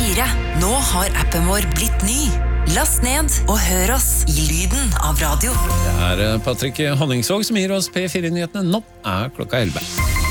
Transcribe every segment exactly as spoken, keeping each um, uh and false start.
fire. Nå har appen vår blitt ny. Last ned og hør oss i lyden av radio. Det er Patrick Honningsvåg som gir oss P fire-nyhetene. Nå er klokka elleve.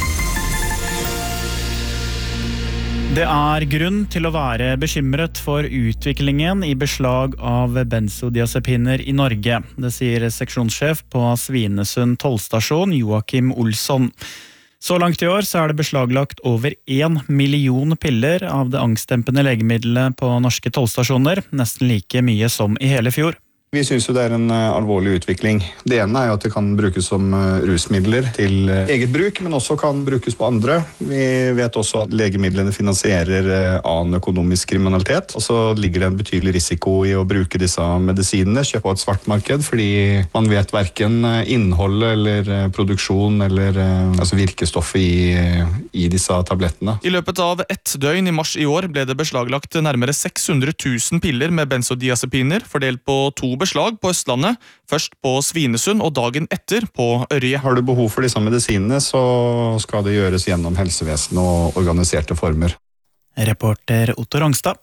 Det er grunn til å være bekymret for utviklingen i beslag av benzodiazepiner i Norge. Det sier seksjonssjef på Svinesund tollstasjon, Joakim Olsson. Så langt i år så er det beslaglagt over en million piller av det angstdempende legemiddelet på norske tollstasjoner, nesten like mye som i hele fjor. Vi synes jo det er en uh, alvorlig utvikling. Det ene er jo at det kan brukes som uh, rusmidler til uh, eget bruk, men også kan brukes på andre. Vi vet også at legemidlene finansierer uh, annen økonomisk kriminalitet, og så ligger det en betydelig risiko i å bruke disse medisinene, kjøpe på et svartmarked, fordi man vet hverken uh, innholdet eller uh, produksjon eller uh, altså virkestoffet i, uh, i disse tablettene. I løpet av ett døgn i mars i år ble det beslaglagt nærmere seks hundre tusen piller med benzodiazepiner, fordelt på to beslag på Østlandet, først på Svinesund og dagen etter på Ørje. Har du behov for disse medisinene, så skal det gjøres gjennom helsevesenet og organiserte former. Reporter Otto Rongstad.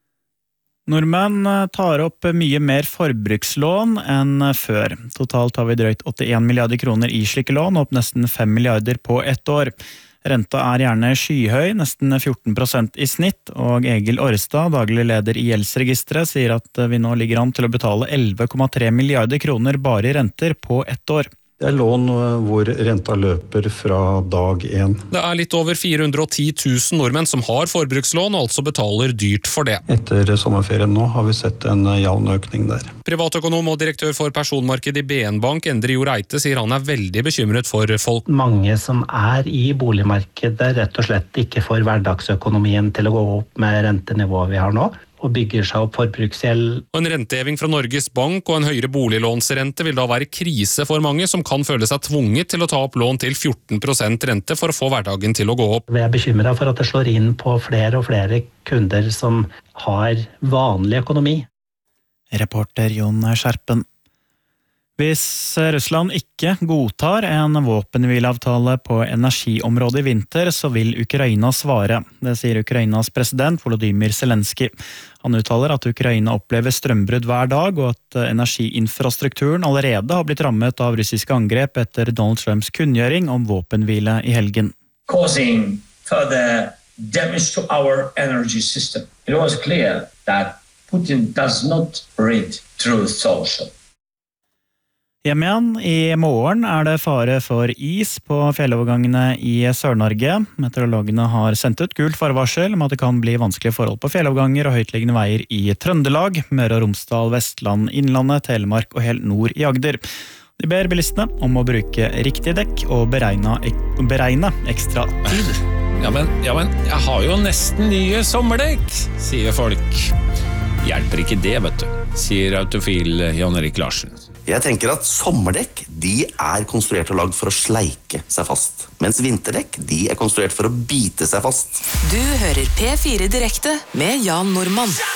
Nordmenn tar opp mye mer forbrukslån enn før. Totalt har vi drøyt åttien milliarder kroner i slike lån, opp nesten fem milliarder på ett år. Renta er gjerne skyhøy, nesten fjorten prosent i snitt, og Egil Orstad, daglig leder i Gjeldsregisteret, sier at vi nå ligger an til å betale elleve komma tre milliarder kroner bare i renter på ett år. Det er lån hvor renta løper fra dag én. Det er litt over fire hundre og ti tusen nordmenn som har forbrukslån, og altså betaler dyrt for det. Etter sommerferien nå har vi sett en jevn økning der. Privatøkonom og direktør for personmarkedet i B N Bank, Endre Jo Reite, sier han er veldig bekymret for folk. Mange som er i boligmarkedet rett og slett ikke får hverdagsøkonomien til å gå opp med rentenivået vi har nå, og bygger seg opp forbruksgjeld. Og en renteheving fra Norges Bank og en høyere boliglånsrente vil da være krise for mange som kan føle seg tvunget til å ta opp lån til fjorten prosent rente for å få hverdagen til å gå opp. Vi er bekymret for at det slår inn på flere og flere kunder som har vanlig økonomi. Reporter Jon Skjerpen. Hvis Russland ikke godtar en våpenhvileavtale på energiområdet i vinter, så vil Ukraina svare. Det sier Ukrainas president Volodymyr Zelensky. Han uttaler at Ukraina opplever strømbrudd hver dag, og at energiinfrastrukturen allerede har blitt rammet av russiske angrep etter Donald Trumps kunngjøring om våpenhvile i helgen. Causing further damage to our energy system. It was clear that Putin does not read Truth Social. Hjem igjen. I morgen er det fare for is på fjellovergangene i Sør-Norge. Meteorologene har sendt ut gult forvarsel om at det kan bli vanskelige forhold på fjelloverganger og høytliggende veier i Trøndelag, Møre og Romsdal, Vestland, Innlandet, Telemark og helt nord i Agder. De ber bilistene om å bruke riktig dekk og beregne, ek- beregne ekstra tid. Ja, men, ja, men jeg har jo nesten nye sommerdekk, sier folk. Hjelper ikke det, vet du, sier autofil Jan Erik Larsen. Jeg tenker at sommerdekk, de er konstruert og lagd for å sleike seg fast. Mens vinterdekk, de er konstruert for å bite seg fast. Du hører P fire direkte med Jan Normann.